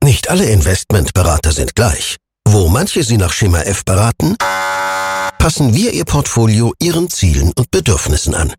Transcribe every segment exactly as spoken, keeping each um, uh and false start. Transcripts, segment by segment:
Nicht alle Investmentberater sind gleich. Wo manche Sie nach Schema F beraten, passen wir Ihr Portfolio Ihren Zielen und Bedürfnissen an.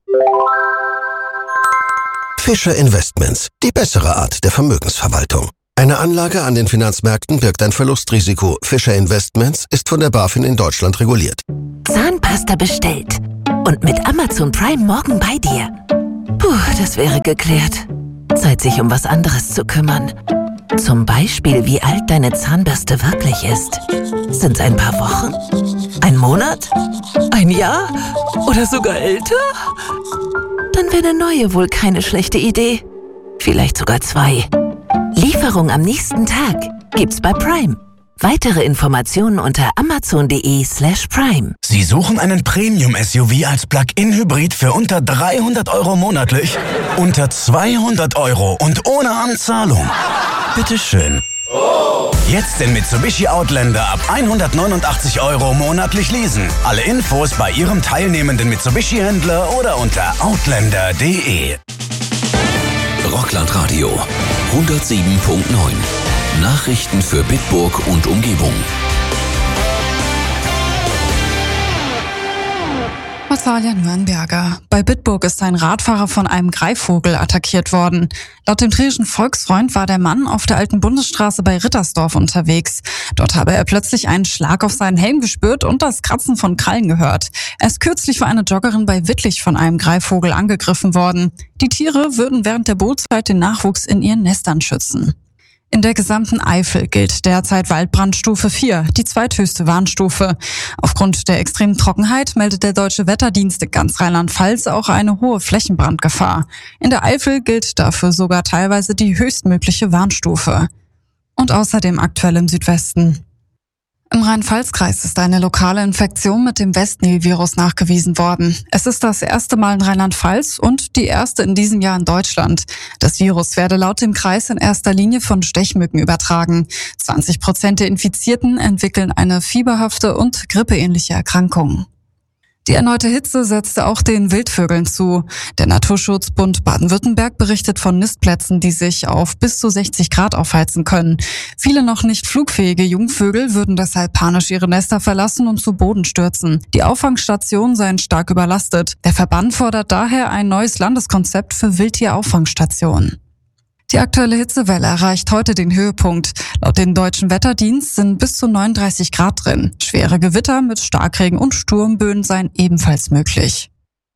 Fischer Investments, die bessere Art der Vermögensverwaltung. Eine Anlage an den Finanzmärkten birgt ein Verlustrisiko. Fischer Investments ist von der BaFin in Deutschland reguliert. Zahnpasta bestellt und mit Amazon Prime morgen bei dir. Puh, das wäre geklärt. Zeit, sich um was anderes zu kümmern. Zum Beispiel, wie alt deine Zahnbürste wirklich ist. Sind es ein paar Wochen? Ein Monat? Ein Jahr? Oder sogar älter? Dann wäre eine neue wohl keine schlechte Idee. Vielleicht sogar zwei. Lieferung am nächsten Tag gibt's bei Prime. Weitere Informationen unter amazon.de slash prime. Sie suchen einen Premium-S U V als Plug-in-Hybrid für unter dreihundert Euro monatlich? Unter zweihundert Euro und ohne Anzahlung? Bitteschön. Jetzt den Mitsubishi Outlander ab hundertneunundachtzig Euro monatlich leasen. Alle Infos bei Ihrem teilnehmenden Mitsubishi-Händler oder unter outlander punkt de. Rockland Radio hundertsieben Komma neun. Nachrichten für Bitburg und Umgebung. Natalia Nürnberger. Bei Bitburg ist ein Radfahrer von einem Greifvogel attackiert worden. Laut dem Trierischen Volksfreund war der Mann auf der alten Bundesstraße bei Rittersdorf unterwegs. Dort habe er plötzlich einen Schlag auf seinen Helm gespürt und das Kratzen von Krallen gehört. Erst kürzlich war eine Joggerin bei Wittlich von einem Greifvogel angegriffen worden. Die Tiere würden während der Brutzeit den Nachwuchs in ihren Nestern schützen. In der gesamten Eifel gilt derzeit Waldbrandstufe vier, die zweithöchste Warnstufe. Aufgrund der extremen Trockenheit meldet der Deutsche Wetterdienst in ganz Rheinland-Pfalz auch eine hohe Flächenbrandgefahr. In der Eifel gilt dafür sogar teilweise die höchstmögliche Warnstufe. Und außerdem aktuell im Südwesten. Im Rhein-Pfalz-Kreis ist eine lokale Infektion mit dem Westnil-Virus nachgewiesen worden. Es ist das erste Mal in Rheinland-Pfalz und die erste in diesem Jahr in Deutschland. Das Virus werde laut dem Kreis in erster Linie von Stechmücken übertragen. zwanzig Prozent der Infizierten entwickeln eine fieberhafte und grippeähnliche Erkrankung. Die erneute Hitze setzte auch den Wildvögeln zu. Der Naturschutzbund Baden-Württemberg berichtet von Nistplätzen, die sich auf bis zu sechzig Grad aufheizen können. Viele noch nicht flugfähige Jungvögel würden deshalb panisch ihre Nester verlassen und zu Boden stürzen. Die Auffangstationen seien stark überlastet. Der Verband fordert daher ein neues Landeskonzept für Wildtierauffangsstationen. Die aktuelle Hitzewelle erreicht heute den Höhepunkt. Laut dem Deutschen Wetterdienst sind bis zu neununddreißig Grad drin. Schwere Gewitter mit Starkregen und Sturmböen seien ebenfalls möglich.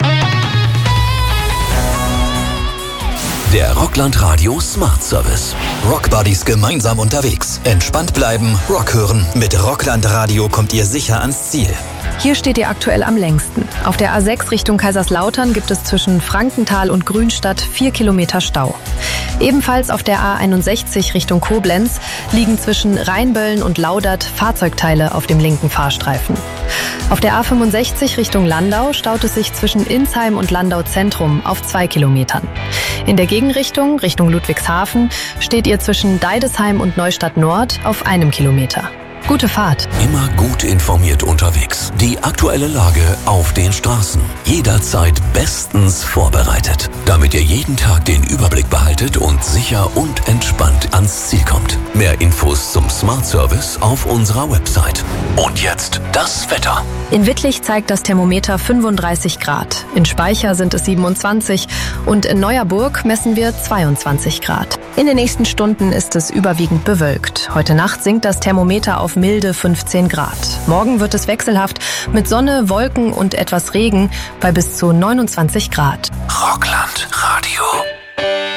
Der Rockland Radio Smart Service. Rockbuddies gemeinsam unterwegs. Entspannt bleiben, Rock hören. Mit Rockland Radio kommt ihr sicher ans Ziel. Hier steht ihr aktuell am längsten. Auf der A sechs Richtung Kaiserslautern gibt es zwischen Frankenthal und Grünstadt vier Kilometer Stau. Ebenfalls auf der A einundsechzig Richtung Koblenz liegen zwischen Rheinböllen und Laudert Fahrzeugteile auf dem linken Fahrstreifen. Auf der A fünfundsechzig Richtung Landau staut es sich zwischen Insheim und Landau Zentrum auf zwei Kilometern. In der Gegenrichtung, Richtung Ludwigshafen, steht ihr zwischen Deidesheim und Neustadt Nord auf einem Kilometer. Gute Fahrt. Immer gut informiert unterwegs. Die aktuelle Lage auf den Straßen. Jederzeit bestens vorbereitet. Damit ihr jeden Tag den Überblick behaltet und sicher und entspannt ans Ziel kommt. Mehr Infos zum Smart Service auf unserer Website. Und jetzt das Wetter. In Wittlich zeigt das Thermometer fünfunddreißig Grad. In Speicher sind es siebenundzwanzig und in Neuerburg messen wir zweiundzwanzig Grad. In den nächsten Stunden ist es überwiegend bewölkt. Heute Nacht sinkt das Thermometer auf milde fünfzehn Grad. Morgen wird es wechselhaft mit Sonne, Wolken und etwas Regen bei bis zu neunundzwanzig Grad. Rockland Radio.